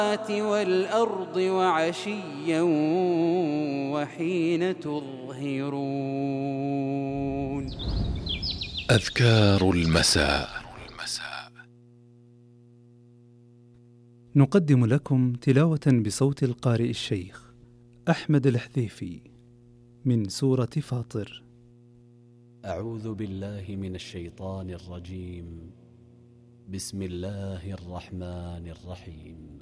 والأرض وعشيا وحين تظهرون. أذكار المساء. نقدم لكم تلاوة بصوت القارئ الشيخ أحمد الحذيفي من سورة فاطر. أعوذ بالله من الشيطان الرجيم. بسم الله الرحمن الرحيم.